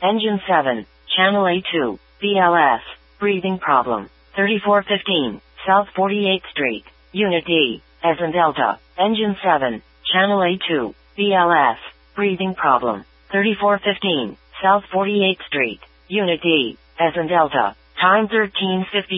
Engine 7, Channel A2, BLS, breathing problem. 3415, South 48th Street, Unit D, as in Delta. Engine 7, Channel A2, BLS, breathing problem. 3415, South 48th Street, Unit D, as in Delta. Time 13:50.